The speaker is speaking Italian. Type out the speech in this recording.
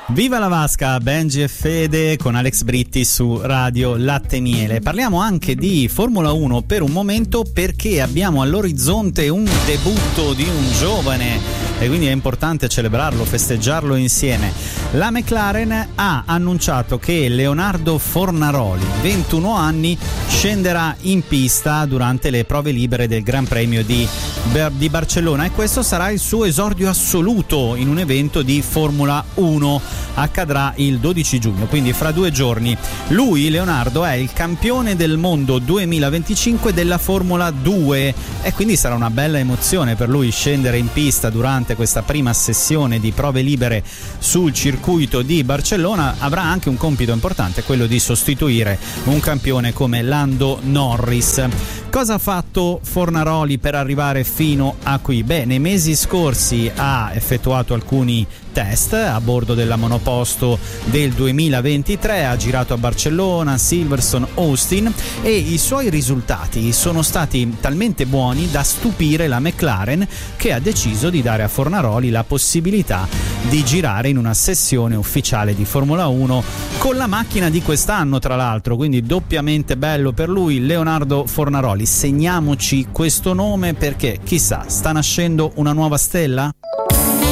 Viva la vasca, Benji e Fede con Alex Britti su Radio Latte Miele. Parliamo anche di Formula 1 per un momento, perché abbiamo all'orizzonte un debutto di un giovane e quindi è importante celebrarlo, festeggiarlo insieme. La McLaren ha annunciato che Leonardo Fornaroli, 21 anni, scenderà in pista durante le prove libere del Gran Premio di Barcellona, e questo sarà il suo esordio assoluto in un evento di Formula 1. Accadrà il 12 giugno, quindi fra 2 giorni. Lui, Leonardo, è il campione del mondo 2025 della Formula 2 e quindi sarà una bella emozione per lui scendere in pista durante questa prima sessione di prove libere sul circuito di Barcellona. Avrà anche un compito importante, quello di sostituire un campione come Lando Norris. Cosa ha fatto Fornaroli per arrivare fino a qui? Beh, nei mesi scorsi ha effettuato alcuni test a bordo della monoposto del 2023, ha girato a Barcellona, Silverstone, Austin, e i suoi risultati sono stati talmente buoni da stupire la McLaren, che ha deciso di dare a Fornaroli la possibilità di girare in una sessione ufficiale di Formula 1 con la macchina di quest'anno, tra l'altro, quindi doppiamente bello per lui. Leonardo Fornaroli, segniamoci questo nome perché chissà, sta nascendo una nuova stella?